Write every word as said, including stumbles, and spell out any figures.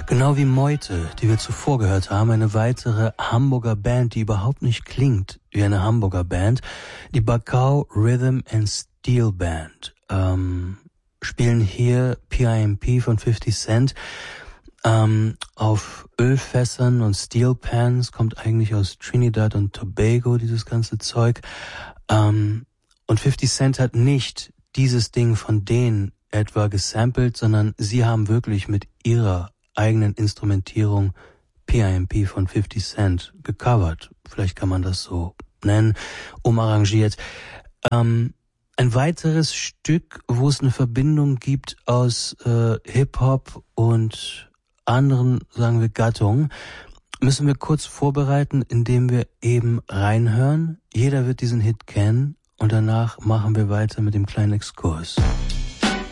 Genau wie Meute, die wir zuvor gehört haben, eine weitere Hamburger Band, die überhaupt nicht klingt wie eine Hamburger Band, die Bacau Rhythm and Steel Band, ähm, spielen hier P I M P von fifty Cent ähm, auf Ölfässern und Steel Pans, kommt eigentlich aus Trinidad und Tobago, dieses ganze Zeug. Ähm, und fifty Cent hat nicht dieses Ding von denen etwa gesampelt, sondern sie haben wirklich mit ihrer eigenen Instrumentierung P I M P von fifty Cent gecovert. Vielleicht kann man das so nennen, umarrangiert. Ähm, ein weiteres Stück, wo es eine Verbindung gibt aus äh, Hip-Hop und anderen, sagen wir, Gattungen, müssen wir kurz vorbereiten, indem wir eben reinhören. Jeder wird diesen Hit kennen und danach machen wir weiter mit dem kleinen Exkurs.